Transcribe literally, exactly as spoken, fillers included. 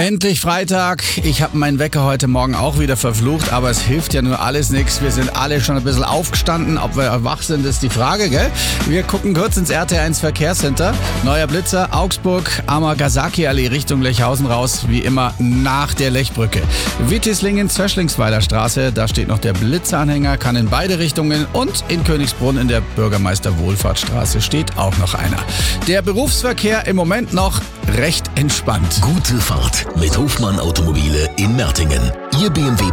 Endlich Freitag. Ich habe meinen Wecker heute Morgen auch wieder verflucht, aber es hilft ja nur alles nichts. Wir sind alle schon ein bisschen aufgestanden. Ob wir wach sind, ist die Frage, gell? Wir gucken kurz ins R T eins Verkehrscenter. Neuer Blitzer, Augsburg, Amagasaki-Allee Richtung Lechhausen raus, wie immer nach der Lechbrücke. Wittislingen, Zöschlingsweiler Straße, da steht noch der Blitzeranhänger, kann in beide Richtungen, und in Königsbrunn in der Bürgermeister-Wohlfahrtsstraße steht auch noch einer. Der Berufsverkehr im Moment noch recht entspannt. Gute Fahrt mit Hofmann Automobile in Mertingen. Ihr B M W